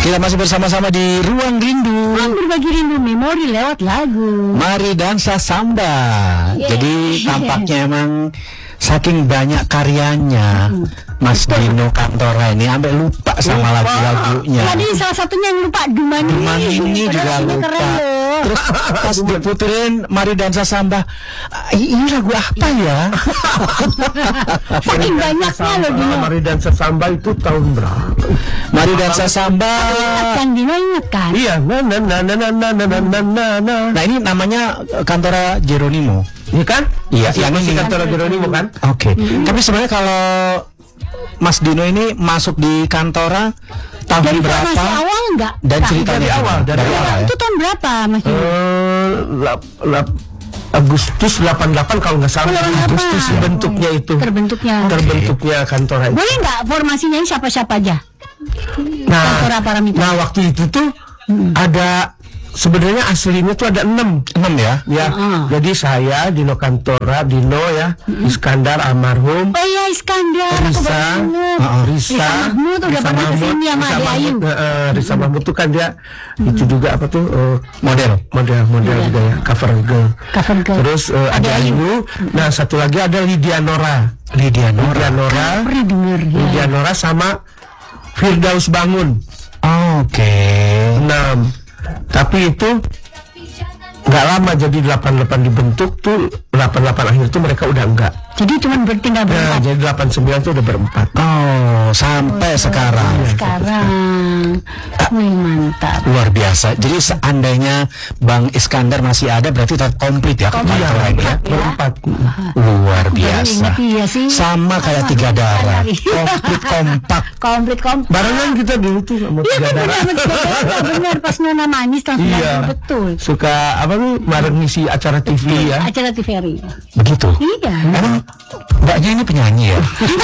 Kita masih bersama-sama di Ruang Rindu. Berbagi rindu memori lewat lagu. Mari dansa samba. Jadi tampaknya emang saking banyak karyanya Mas Dino Kantora ini sampai lupa sama lagu-lagunya. Tadi salah satunya yang lupa Duman ini juga lupa. Keren loh. Terus pas diputerin Mari Dansa Samba, ini lagu apa ya? Saking banyaknya loh Dino. Mari Dansa Samba itu tahun berapa? Mari Dansa Samba. Kan Dino inget kan? Iya, Nah ini namanya Kantora Geronimo. Iya kan? Iya, yang masih ini. Kantora Geronimo kan? Oke. Tapi sebenarnya kalau Mas Dino ini masuk di Kantora tahun Dari berapa? formasi awal enggak? Dan ceritanya dari awal, dari awal ya? Itu tahun berapa Mas Dino? Agustus 88 kalau nggak salah. 88. Agustus bentuknya itu. Terbentuknya. Terbentuknya Kantora itu. Boleh nggak formasinya ini siapa-siapa aja? Kantora Nah, Paramita. waktu itu tuh ada sebenarnya aslinya tuh ada 6 ya? ya. Jadi saya Dino Kantora, Dino ya, Iskandar almarhum, Oh iya Iskandar. Risa Mahmud udah pernah kesini sama Ade Ayu. Risa Mahmud tuh kan dia itu juga apa tuh Model. juga ya, cover girl. Cover girl. Terus ada Ayu. Nah satu lagi ada Lydia Nora. Lydia Nora Pernah denger ya. Lydia Nora sama Firdaus Bangun. Oke. 6. Tapi itu nggak lama, jadi 88 dibentuk tuh 88 akhir tuh mereka udah enggak. Jadi cuma bertinggal Nah, berempat. jadi 89 tuh udah berempat. Oh, sampai sekarang. Sekarang. Wih mantap. Luar biasa. Jadi seandainya Bang Iskandar masih ada, berarti tetap komplit ya Kantora ini ya? Berempat. Luar biasa. Ingat iya sih. Sama kayak Tiga Darah. Komplit kompak. Komplit. Barengan kita dulu tuh sama Iya Tiga Darah. benar pas Nona Manis tahun 90 Iya. betul. Suka apa tuh bareng ngisi acara TV ya. Acara TVRI. Begitu. Iya. Emang mbaknya ini penyanyi ya?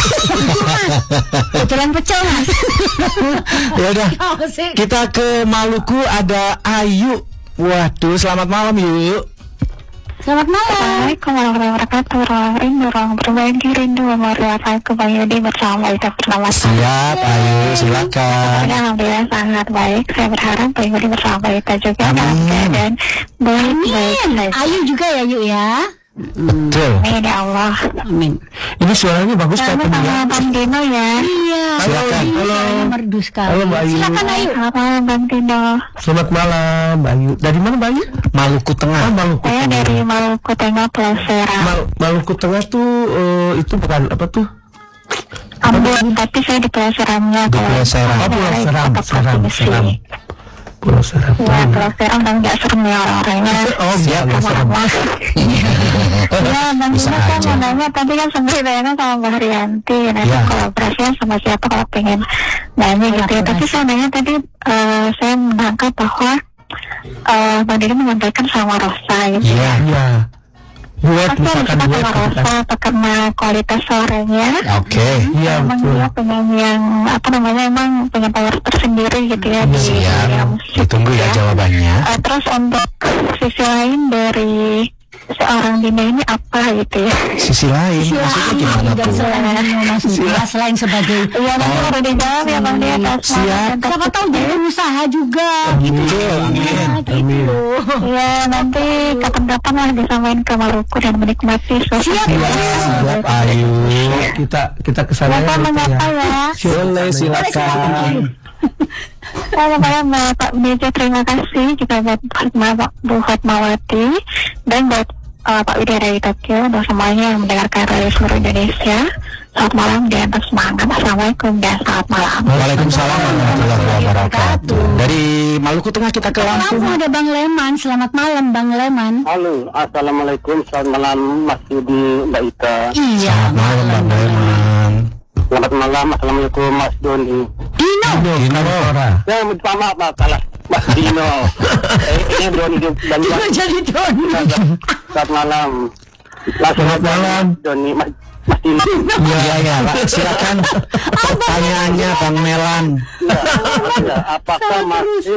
Kebetulan pecel Mas. Ya udah. Oh, sih. Kita ke Maluku, ada Ayu. Waduh, selamat malam yuk. Selamat malam. Assalamualaikum warahmatullahi wabarakatuh. Ruang rindu, ruang berbagi rindu, memori aku Bang Yudi bersama Ita bersama Siap, Ayu, silakan. Alhamdulillah sangat baik. Saya berharap Bang Yudi bersama Ita juga dalam Amin. keadaan baik-baik Amin. saja. Ayu juga ya Yuk ya. Betul. Amin ya Allah. Amin. Ini suaranya bagus kayak Selamat penyanyi. malam Bang Dino ya. Iya. Silakan. Suaranya merdu sekali. Halo, Mbak Ayu. Silakan Ayu. Selamat malam Bang Dino. Selamat malam, Mbak Ayu. Dari mana, Mbak Ayu? Maluku Tengah. Maluku Saya Tengah. dari Maluku Tengah Pulau Seram. Maluku Tengah tuh itu bukan apa tuh? Ambon, tapi saya di Pulau Seramnya. Di Pulau Seram. Oh, Pulau Dari Seram, kota Seram. provinsi. Pulau Seram. Ya, Pulau Seram dan nggak serem ya orang-orangnya. Oh, siap, Seram. Ya, Bang Bisa Dino kan aja. mau nanya tadi kan sempat ditanya sama Mbak Haryanti, nanti Ya. kolaborasinya sama siapa kalau pengen nanya gitu ya. Tapi saya nanya tadi, saya menangkap bahwa Bang Dino menyampaikan sama Rosa gitu. Iya. Iya. Buat Pasti misalkan kita buat sama Rosa apa karena kualitas suaranya. Oke. Iya, Emang betul. dia penyanyi yang apa namanya emang punya power tersendiri gitu ya di Siap. dunia musik. Ditunggu ya jawabannya. Terus untuk sisi lain dari seorang Dino ini apa gitu ya? Sisi lain, maksudnya gimana Dan tuh? selain sebagai Iya nanti baru dijawab ya Bang Dia. Siap. siapa tahu jadi usaha juga gitu. Betul, amin. Amin. Iya nanti kapan-kapan lah bisa main ke Maluku dan menikmati suasana. Siap, Ayu. Kita kesana Bapak menyapa ya. Boleh, silakan. Selamat Pak Meja, terima kasih juga buat Bu Fatmawati dan buat Pak Widya dari Tokyo dan semuanya yang mendengarkan radio seluruh Indonesia. Selamat malam dan tetap semangat. Assalamualaikum dan selamat malam. Waalaikumsalam warahmatullahi wabarakatuh. Dari Maluku Tengah kita ke Lampung. Langsung ada Bang Leman. Selamat malam Bang Leman. Halo, assalamualaikum, selamat malam Mas Yudi, Mbak Ita. Iya. Selamat malam Bang Leman. Selamat malam, assalamualaikum Mas Doni. Dino. Dino. Ya, minta maaf Pak, kalah Mas Dino. Ini Doni di Banyumas. Jadi Don. Selamat malam. Selamat malam, Doni, Mas Dino. Iya, ya, Pak. Silakan pertanyaannya Bang Melan. Ya, apakah masih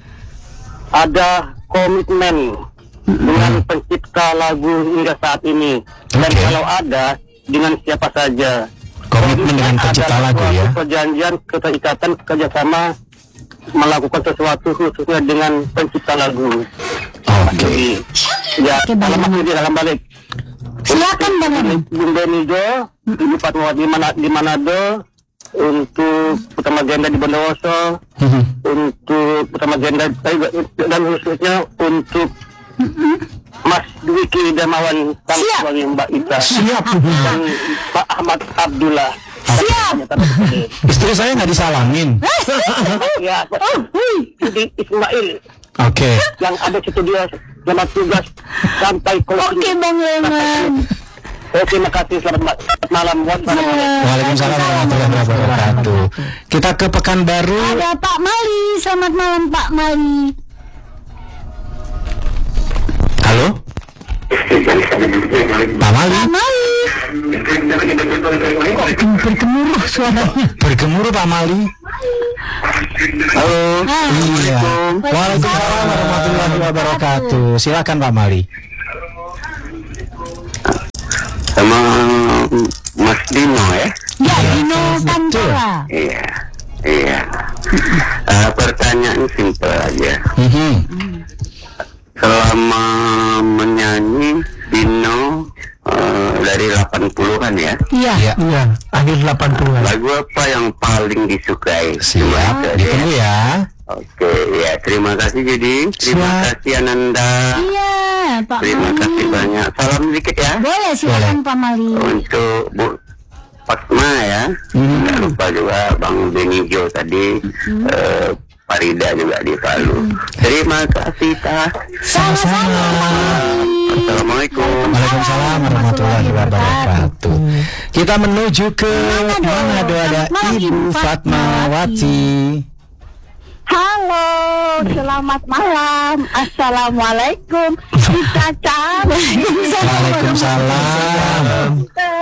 ada komitmen dengan pencipta lagu hingga saat ini? Dan Oke. kalau ada, dengan siapa saja? Komitmen dengan pencipta Ada lagu ya. perjanjian keterikatan kerjasama melakukan sesuatu khususnya dengan pencipta lagu. Oke. Ya, dalam balik. Silakan Bang. Bung Benijo, Ibu Fatmawati di Manado, untuk Utama Genda di Bondowoso, untuk Utama Genda dan khususnya untuk Mas Dwiki Darmawan sebagai Mbak Ita. Siap. Dan Pak Ahmad Abdullah. Siap. Istri saya nggak disalamin. Ya, Budi Ismail Oke. yang ada di studio. Selamat tugas sampai Oke Bang Leman. Terima kasih, selamat malam. Waalaikumsalam warahmatullahi wabarakatuh. Kita ke Pekanbaru. Ada Pak Mali. Selamat malam Pak Mali. Halo. Pak Mali. Pak Mali. Bergemuruh suaranya. Bergemuruh Pak Mali. Halo. Iya. Waalaikumsalam warahmatullahi wabarakatuh. Silakan Pak Mali. Sama Mas Dino ya. Ya, Dino Kantora. Iya. Pertanyaan simpel aja. Selama menyanyi Dino dari 80-an ya. Iya. Iya, akhir 80-an. Lagu apa yang paling disukai? Siap. Ditunggu ya. Oke, ya terima kasih Judi. Terima kasih Ananda. Iya, Pak Terima Mali. kasih banyak. Salam sedikit ya. Boleh, silakan Pak Mali. Untuk Bu Fatma ya. Jangan lupa juga Bang Benijo tadi. Farida juga di Palu. Terima kasih Ta. Sama-sama. Assalamualaikum. Waalaikumsalam warahmatullahi wabarakatuh. Kita menuju ke Manado, ada Ibu Fatmawati. Halo, selamat malam. Assalamualaikum. Kita Waalaikumsalam.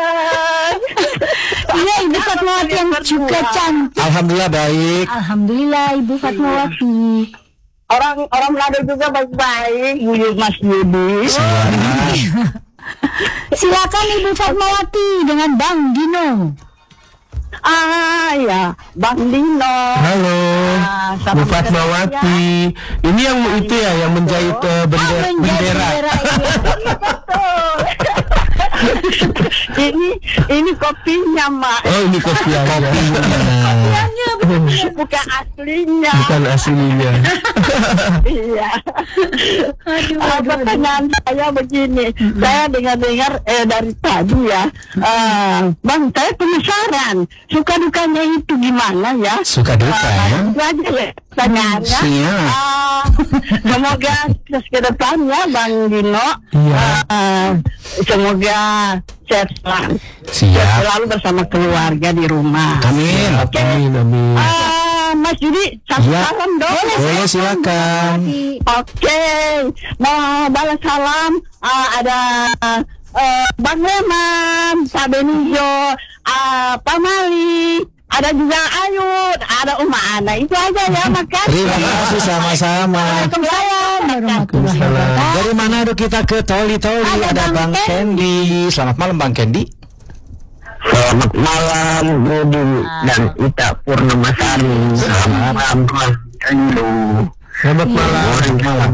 Iya, Ibu Fatmawati yang juga cantik. Alhamdulillah baik. Alhamdulillah Ibu Fatmawati. Orang Manado juga baik-baik. Buyut Mas Yudi. Silakan Ibu Fatmawati dengan Bang Dino. Ya, Bang Dino. Halo, Bu Fatmawati. Ini yang itu ya, yang menjahit bendera. Ini kopinya, Mak. Oh, ini kopinya. Bukan aslinya. Bukan aslinya. Iya. Pertanyaan saya begini, saya dengar dari tadi ya, Bang, saya penasaran, suka dukanya itu gimana ya? Suka duka ya. Itu aja ya pertanyaannya. Siap. Semoga ke depannya Bang Dino, semoga sehat Siap. selalu bersama keluarga di rumah. Amin. Amin. Mas Yudi, satu Ya. salam dong. Boleh silakan. Oke, mau balas salam. Ada Bang Leman, Pak Benijo, Pak Mali, ada juga Ayud, ada Uma Ana. Itu aja ya, makasih. Terima kasih sama-sama. Waalaikumsalam warahmatullahi wabarakatuh. Dari Manado kita ke Toli-Toli, ada Bang Kendi. Selamat malam Bang Kendi. Selamat malam Budi dan Ita Purnamasari. Selamat malam Mas Endo. Selamat malam.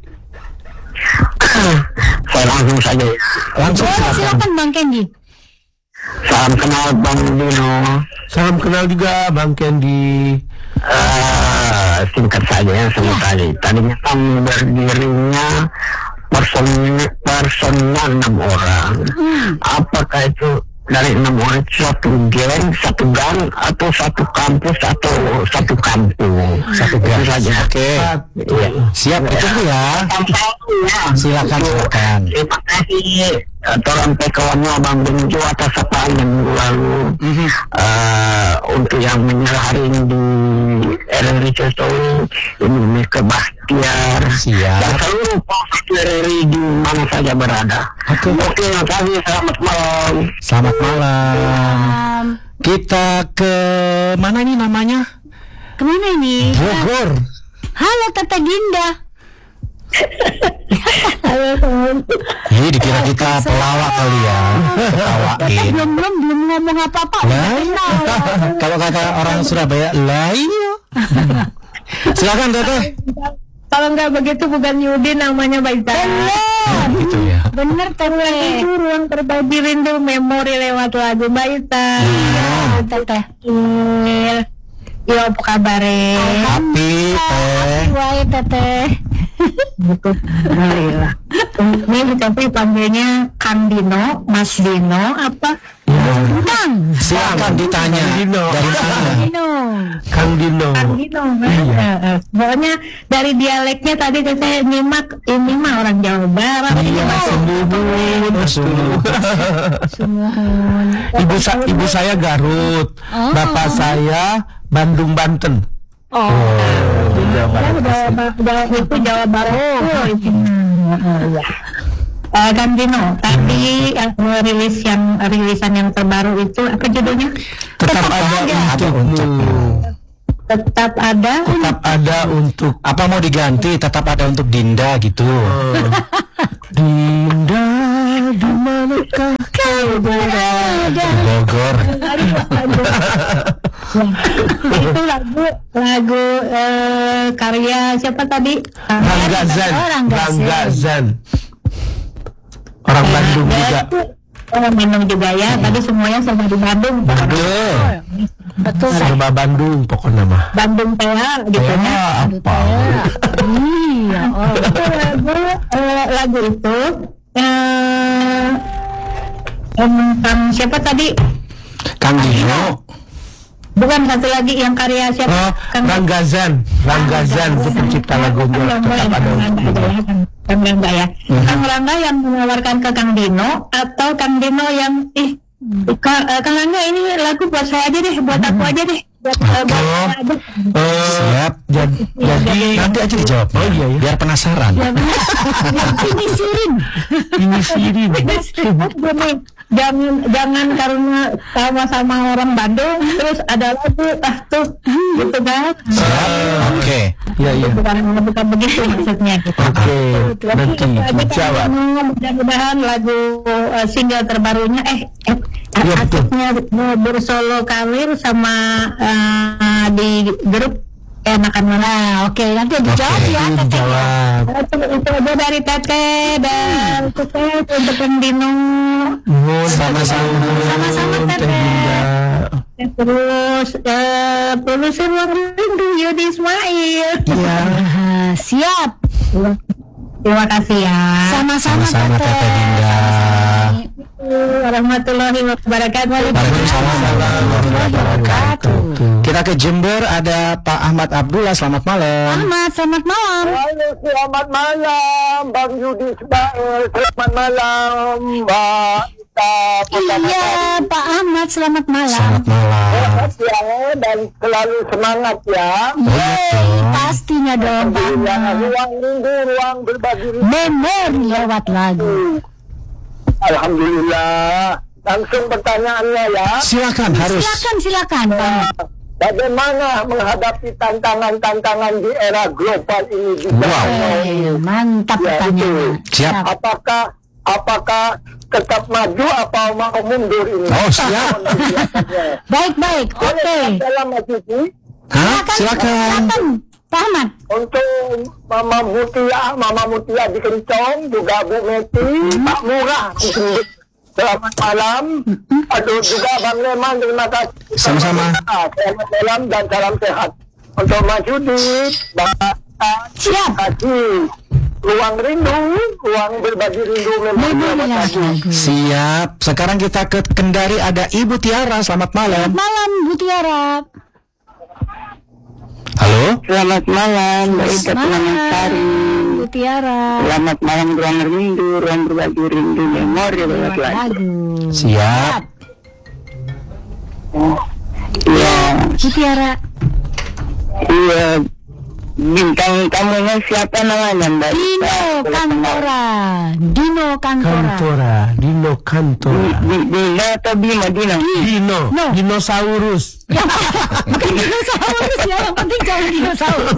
Saya langsung saja ya. Langsung Boleh, silakan. silakan Bang Kendi. Salam kenal Bang Dino. Salam kenal juga Bang Kendi. Singkat saja ya sekali. Tadinya kan berdirinya personnya 6 orang. Apakah itu dari 6 orang itu satu geng, satu gang, atau satu kampus, atau satu kampung? Satu gang saja. Oke. Iya. Siap, ditunggu ya. Silakan. Terima kasih Toran kawannya Bang Benjo atas sapaan yang minggu lalu. Untuk yang menyerah hari ini di RRI Cesoi, ini ke Bahtiar Siap. dan seluruh polsek RRI di mana saja berada. Oke. Terima kasih, selamat malam. Selamat malam. Kita ke mana ini namanya? Kemana ini? Bogor. Halo Tata Ginda. Ini dikira kita pelawak kali ya. Ketawain. Belum ngomong apa-apa. Lah, kalau kata orang Surabaya, lah iya. Silakan Teteh. Kalau nggak begitu bukan Yudi namanya Baita. Gitu ya. Bener Teteh. Itu ruang berbagi rindu memori lewat lagu Baita. Teteh. Yo apa kabar? Happy Teh. Wae Teteh. Alhamdulillah. Ini tapi panggilnya Kang Dino, Mas Dino apa? Kang. Silakan ditanya. Dino. Dari mana? Dino. Kang Dino. Kang Dino. Pokoknya dari dialeknya tadi saya nyimak ini mah orang Jawa Barat. Iya, Sumuhun. Ibu saya Garut, bapak saya Bandung Banten. Itu Jawa Barat. Kang Dino, tadi rilisan yang terbaru itu apa judulnya? Tetap ada untukmu. Tetap ada untuk Apa mau diganti? Tetap ada untuk Dinda gitu. Dinda, di manakah kau berada? Bogor. Itu lagu karya siapa tadi? Rangga Zan. Orang Bandung juga. Orang Bandung juga ya. Tadi semuanya sama di Bandung. Betul. Serba Bandung pokoknya mah. Bandung Tera gitu ya. Apa? Iya. Lagu itu Kang siapa tadi? Kang Dino. Bukan satu lagi yang karya siapa? Rangga Zan itu pencipta lagu Tetap Ada Untukmu. Kang Rangga ya. Kang Rangga yang menawarkan ke Kang Dino atau Kang Dino yang Kang Rangga ini lagu buat saya aja deh, buat aku aja deh. Buat saya aja. Siap. Jadi nanti aja dijawab. Oh iya ya. Biar penasaran. Ini sirin. Jangan karena sama-sama orang Bandung terus ada lagu tuh gitu kan. Oke. Iya. Bukan begitu maksudnya gitu. Oke. Nanti dijawab. Mudah-mudahan lagu single terbarunya akhirnya bersolo karir sama di grup enakan mana. Oke, nanti dijawab ya Teteh. Dijawab. Itu aja dari Teteh dan Teteh untuk Kang Dino. Sama-sama Teteh. Terus produser Ruang Rindu Yudi Ismail. Iya. Siap. Terima kasih ya. Sama-sama Teteh Dinda. Warahmatullahi wabarakatuh. Waalaikumsalam warahmatullahi wabarakatuh. Kita ke Jember, ada Pak Ahmad Abdullah. Selamat malam. Ahmad, selamat malam. Halo, selamat malam Bang Yudi Ismail. Selamat malam Mbak Ita. Iya, Pak Ahmad, selamat malam. Selamat malam. Sehat ya dan selalu semangat ya. Pastinya dong, Pak Ahmad. Ruang rindu, ruang berbagi rindu. Memori lewat lagu. Alhamdulillah. Langsung pertanyaannya ya. Silakan harus. Silakan, Pak Ahmad. Bagaimana menghadapi tantangan-tantangan di era global ini juga? Wow. Mantap Ya, pertanyaan. Siap. Apakah tetap maju atau mau mundur ini? Oh, siap. Baik, oke. Dalam Mas Yudi, Hah? Silakan. Pak Ahmad. untuk Mama Mutia di Kencong, juga Bu Meti, Pak Murah di sini. Selamat malam. Aduh, juga Bang Leman, terima kasih. Sama-sama. Selamat malam dan salam sehat. Untuk Mas Yudi, Bapak, Siap. kasih ruang rindu, ruang berbagi rindu memang Memori lewat lagu. Siap. Sekarang kita ke Kendari, ada Ibu Tiara. Selamat malam. Malam, Bu Tiara. Halo. Selamat malam, Mbak Ida Malam, Bu Tiara. Selamat malam, ruang rindu, ruang berbagi rindu, memori lewat Lagu. Siap. Iya, Bu Tiara. iya. Bintang tamunya siapa namanya, Mbak? Dino Kantora. Dino Kantora. Dino atau Bima? Dino. Dinosaurus. Dinosaurus ya, yang penting jangan dinosaurus.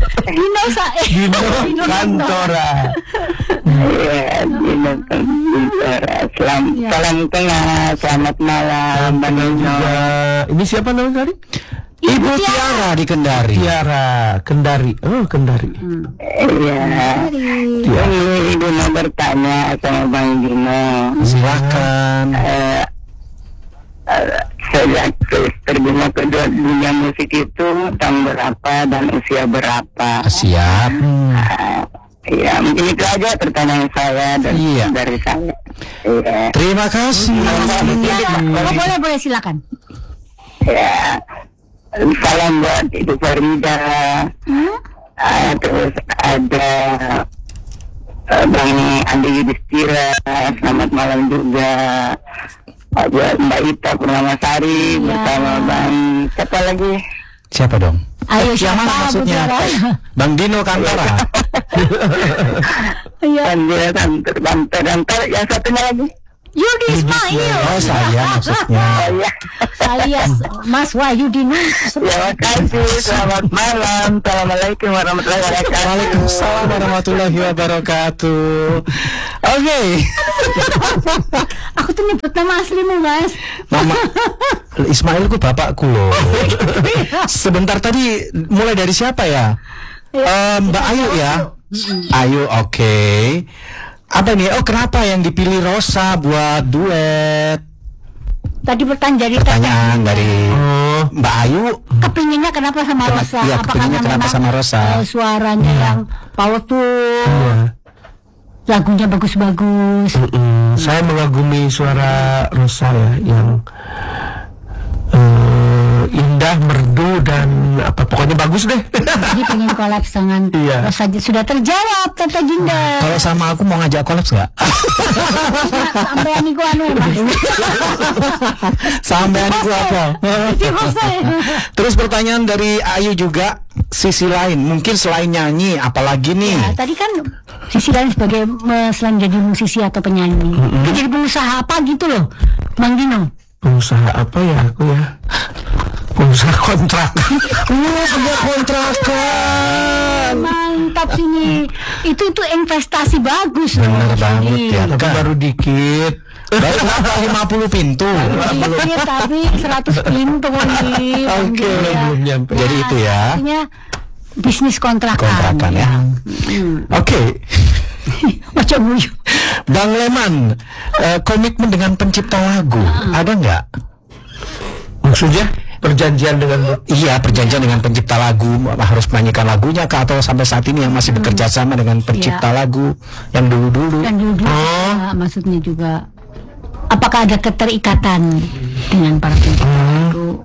Dino Kantora. Iya, Dino Kantora. Salam kenal, selamat malam, Mbak Dino. Ini siapa namanya tadi? Ibu Tiara di Kendari. Tiara, Kendari. Oh, Kendari. Iya. Ibu mau bertanya sama Bang Dino. Silakan. Sejak terjun ke dunia musik itu tahun berapa dan usia berapa? Siap. Ya, mungkin itu aja pertanyaan saya dari saya. Iya. Terima kasih. Boleh silakan. Ya, salam buat Ibu Farida. Terus ada Bang Andi Yudhistira, selamat malam juga. Buat Mbak Ita Purnamasari bersama Bang siapa lagi? Siapa dong? Ayo Yang mana maksudnya? Bang Dino Kantara. Banter, yang satunya lagi. Yudi Ismail. Oh, saya maksudnya. Alias Mas Wahyu Dino. Terima kasih. Selamat malam. Assalamualaikum warahmatullahi wabarakatuh. Waalaikumsalam warahmatullahi wabarakatuh. Oke. Aku tuh nyebut nama aslimu, Mas. Mama Ismail ku bapakku loh. Sebentar tadi mulai dari siapa ya? Mbak Ayu ya. Ayu, oke. Apa nih? Oh, kenapa yang dipilih Rosa buat duet? Tadi pertanyaan dari Mbak Ayu. Kepinginnya kenapa sama Rosa? Iya, Apakah kepinginnya kenapa sama Rosa? Suaranya yang powerful, lagunya bagus-bagus. Saya mengagumi suara Rosa ya, yang indah, merdu, dan apa pokoknya bagus deh. Jadi pengen collab dengan Rosa. Sudah terjawab, Tata Jinda. Kalau sama aku mau ngajak collab nggak? Sampai aniku Mas. Sampai aniku apa? Terus pertanyaan dari Ayu juga, sisi lain, mungkin selain nyanyi, apalagi nih? Ya, tadi kan sisi lain sebagai selain jadi musisi atau penyanyi, jadi pengusaha apa gitu loh, Bang Dino? Pengusaha apa ya aku ya? Pengusaha kontrak. Ada kontrakan. Mantap sini. Itu investasi bagus. Bener banget ya. Tapi baru dikit. Baru 50 pintu. Dikit tapi 100 pintu nih. Oke, belum nyampe. Jadi itu ya. Artinya bisnis kontrakan. Kontrakan ya. Oke. Macam guyu. Bang Leman, komitmen dengan pencipta lagu ada nggak? Maksudnya perjanjian dengan? Iya, perjanjian dengan pencipta lagu, harus menyanyikan lagunya kah, atau sampai saat ini yang masih bekerja sama dengan pencipta lagu yang dulu-dulu? Dan dulu maksudnya juga, apakah ada keterikatan dengan para pencipta lagu?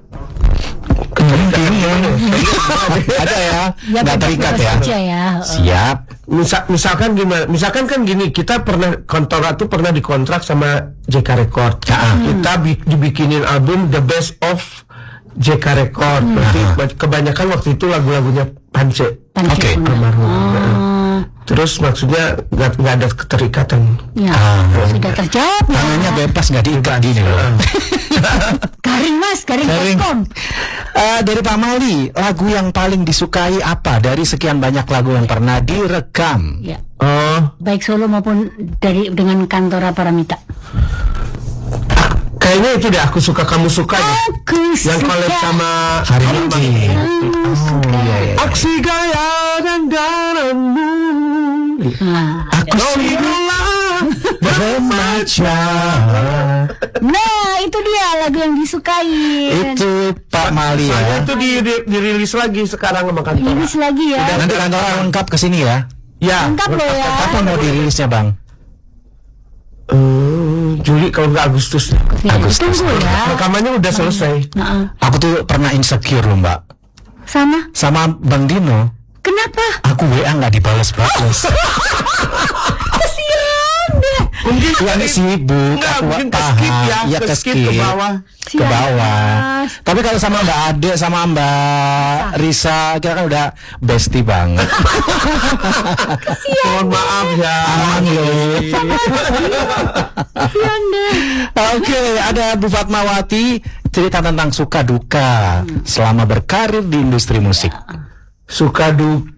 Ada ya, nggak terikat ya. Siap. Misalkan gimana? Misalkan kan gini, kita pernah Kontora tuh pernah dikontrak sama JK Record. Kita dibikinin album The Best of JK Record. Berarti kebanyakan waktu itu lagu-lagunya Pance. Oke. Terus maksudnya nggak ada keterikatan. Ya, sudah terjawab. Tangannya bebas, nggak diikat gini loh. Garing Mas, garing. Dari Pak Mali, lagu yang paling disukai apa dari sekian banyak lagu yang pernah direkam? Ya. Baik solo maupun dengan Kantora Paramita. Kayaknya itu deh, Aku Suka Kamu Suka ya. Yang collab sama Hari Minggu. Aksi gaya dan darahmu. Aku remaja. Nah, itu dia lagu yang disukai. Itu Pak Mali ya. Soalnya itu dirilis lagi sekarang sama Kantora. Dirilis lagi ya. Nanti Kantora lengkap kesini ya. Ya. Lengkap loh ya. Kapan mau dirilisnya, Bang? Juli kalau nggak Agustus. Agustus. Tunggu ya. Rekamannya udah selesai. Aku tuh pernah insecure loh, Mbak. Sama Bang Dino. Kenapa? Aku WA nggak dibales-bales. Kesian deh. Mungkin Yang sibuk, aku mungkin paham. Ya ke skip, ke bawah. Ke bawah. Tapi kalau sama Mbak Ade, sama Mbak Risa, kita kan udah bestie banget. Mohon maaf ya. Aman loh. Kesian deh. Oke, ada Bu Fatmawati, cerita tentang suka duka selama berkarir di industri musik. Suka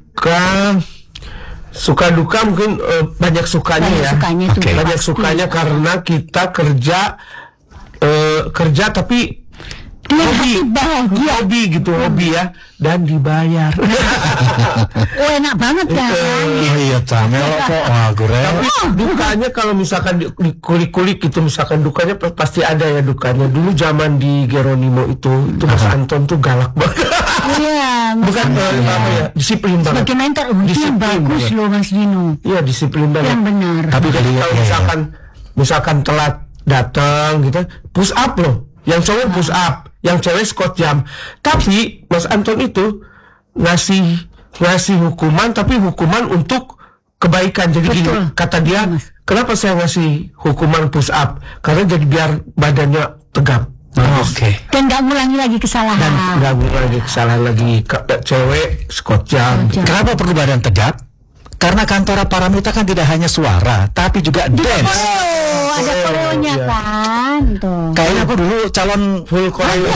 duka mungkin banyak sukanya ya. Banyak sukanya karena kita kerja tapi hobi gitu, hobi ya, dan dibayar. Oh, enak banget kan? Iya, Camelo kok. Wah, gue Tapi dukanya kalau misalkan dikulik-kulik gitu, misalkan dukanya pasti ada ya dukanya. Dulu zaman di Geronimo itu Mas Anton tuh galak banget. Iya, Bukan apa ya, disiplin banget. sebagai mentor, itu yang bagus banget. loh Mas Dino. Iya, disiplin banget. Yang benar. Tapi Jadi kalau kalau misalkan telat datang gitu, push up loh. Yang cowok push up, yang cewek squat jam. Tapi Mas Anton itu ngasih hukuman, tapi hukuman untuk kebaikan. Jadi gini, kata dia, kenapa saya ngasih hukuman push up? Karena jadi biar badannya tegap. Oke. Dan nggak ngulangi lagi kesalahan. Dan nggak lagi kesalahan lagi. Cewek squat jam. Kenapa perlu badan tegap? Karena Kantora Paramita kan tidak hanya suara, tapi juga dance. Oh, ada koreonya iya. kan tuh. Kayaknya aku dulu calon Full koreo.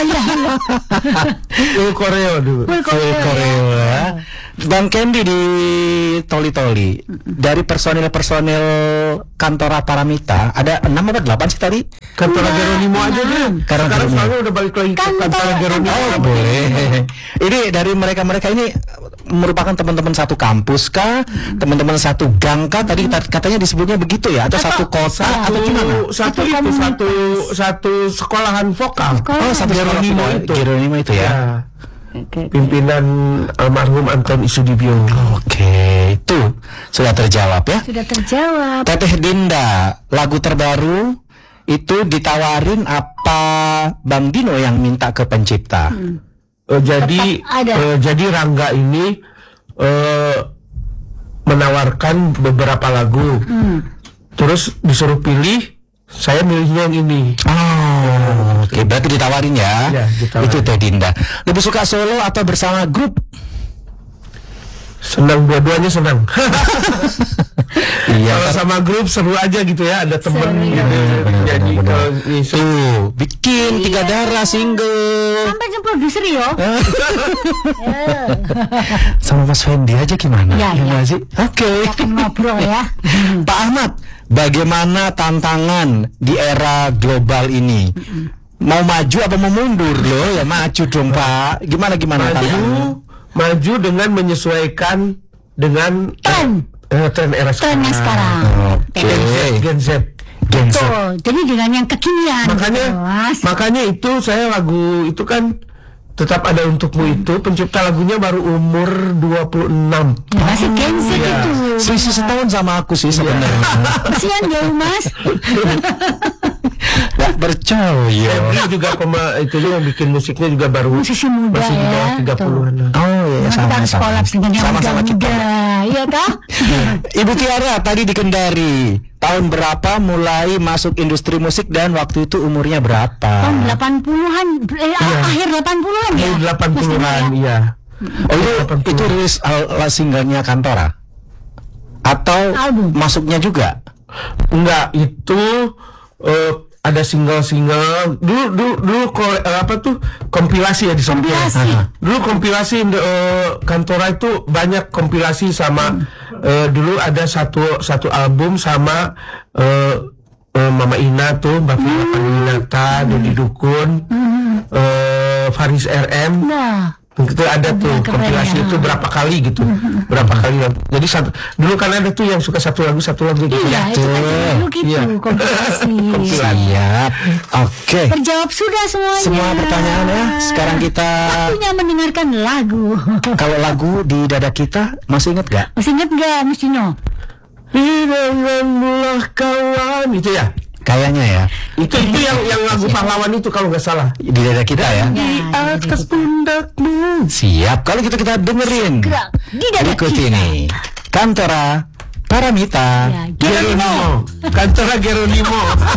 Full koreo dulu. Full full koreo ya. Bang Candy di Toli-Toli, dari personil Kantora Paramita ada 6 atau 8 sih tadi? Kantora Geronimo aja deh. Karena Sekarang Geronimo. soalnya udah balik lagi ke Kantora Geronimo. Oh, boleh. Ini dari mereka ini merupakan teman-teman satu kampus kah? Teman-teman satu gang kah? Tadi katanya disebutnya begitu ya? Atau satu kota atau gimana? Satu sekolahan vokal. Oh, satu Geronimo itu. Geronimo itu ya. Ya. Pimpinan almarhum Anton Isudibyo. Oke, itu sudah terjawab ya. Sudah terjawab. Teteh Dinda, lagu terbaru itu ditawarin apa Bang Dino yang minta ke pencipta? Jadi Rangga ini menawarkan beberapa lagu. Terus disuruh pilih, saya milihnya yang ini. Oh, oke, berarti ditawarin ya. Ya, ditawarin. Itu Teh Dinda. Lebih suka solo atau bersama grup? Senang, dua-duanya senang. Iya. Kalau sama grup seru aja gitu ya, ada temen gitu. Jadi benar. kalau Tuh, bikin Tiga Darah single. Sampai jadi produser yo. Sama Mas Fendi aja gimana? Ya, Ya ya. nggak sih? Oke. Akan ngobrol ya. Pak Ahmad, bagaimana tantangan di era global ini? Mau maju apa mau mundur loh? Ya maju dong Pak. Gimana tantangannya? maju dengan menyesuaikan dengan tren era sekarang. Trennya sekarang. Oke. Gen Z. Tuh, jadi dengan yang kekinian. Makanya gitu, Mas. makanya itu saya lagu itu kan tetap ada untukmu itu, pencipta lagunya baru umur 26. Ya, masih Gen Z Iya. itu. Selisih setahun sama aku sih sebenarnya. Kasihan jauh Mas. Gak percaya. Febri juga itu juga yang bikin musiknya juga baru Musisi muda masih di bawah ya. 30-an. Oh iya, Kita harus sekolah dengan yang sama-sama kita. muda. Iya kah? Ibu Tiara tadi di Kendari. Tahun berapa mulai masuk industri musik dan waktu itu umurnya berapa? Tahun 80-an, akhir 80-an ya. 80-an, iya. Oh itu rilis singlenya Kantora? Atau Album. masuknya juga? Enggak, itu ada single-single dulu kompilasi ya di Sombong. Kompilasi. Dulu kompilasi Kantora itu banyak kompilasi sama dulu ada satu album sama Mama Ina tuh, Mbak Vina Panginata, Dodi Dukun, Faris RM. Nah, Itu ada tuh keren kompilasi ya. itu berapa kali gitu, berapa kali. Jadi dulu kan ada tuh yang suka satu lagu gitu. iya itu kan dulu gitu, Iya. kompilasi. Siap. Oke. Terjawab sudah semuanya. Semua pertanyaan ya. Sekarang kita Waktunya mendengarkan lagu. kalau lagu di dada kita masih inget gak? Masih ingat gak Mas Dino? Hidanganlah kawan itu ya. Kayaknya ya. Itu yang lagu pahlawan itu kalau nggak salah. Di dada kita ya. Di atas pundakmu. Siap. Kalau gitu kita dengerin Gerak di dada berikut kita. ini Kantora Paramita. Ya, Geronimo. Kantora Geronimo.